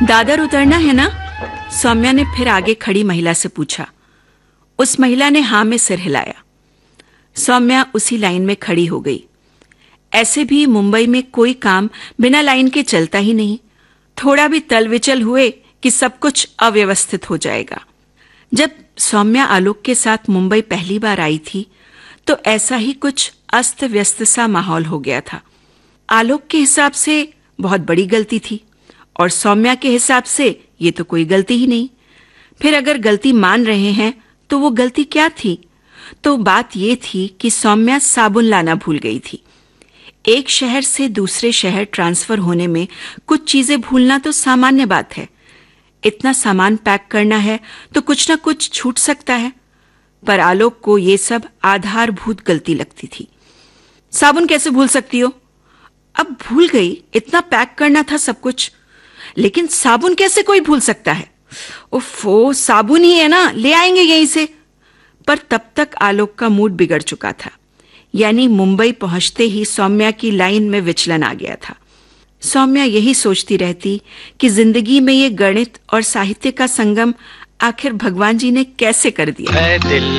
दादर उतरना है ना? सौम्या ने फिर आगे खड़ी महिला से पूछा। उस महिला ने हां में सिर हिलाया। सौम्या उसी लाइन में खड़ी हो गई। ऐसे भी मुंबई में कोई काम बिना लाइन के चलता ही नहीं। थोड़ा भी तलविचल हुए कि सब कुछ अव्यवस्थित हो जाएगा। जब सौम्या आलोक के साथ मुंबई पहली बार आई थी तो ऐसा ही कुछ अस्त व्यस्त सा माहौल हो गया था। आलोक के हिसाब से बहुत बड़ी गलती थी और सौम्या के हिसाब से ये तो कोई गलती ही नहीं। फिर अगर गलती मान रहे हैं तो वो गलती क्या थी? तो बात ये थी कि सौम्या साबुन लाना भूल गई थी। एक शहर से दूसरे शहर ट्रांसफर होने में कुछ चीजें भूलना तो सामान्य बात है। इतना सामान पैक करना है तो कुछ ना कुछ छूट सकता है, पर आलोक को ये सब आधारभूत गलती लगती थी। साबुन कैसे भूल सकती हो? अब भूल गई, इतना पैक करना था सब कुछ। लेकिन साबुन कैसे कोई भूल सकता है? ओफो, साबुन ही है ना, ले आएंगे यहीं से। पर तब तक आलोक का मूड बिगड़ चुका था। यानी मुंबई पहुंचते ही सौम्या की लाइन में विचलन आ गया था। सौम्या यही सोचती रहती कि जिंदगी में ये गणित और साहित्य का संगम आखिर भगवान जी ने कैसे कर दिया।